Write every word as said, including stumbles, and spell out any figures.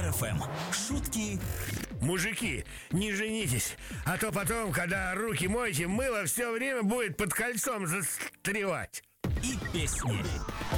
эф эм. Шутки. Мужики, не женитесь, а то потом, когда руки моете, мыло все время будет под кольцом застревать. И песни.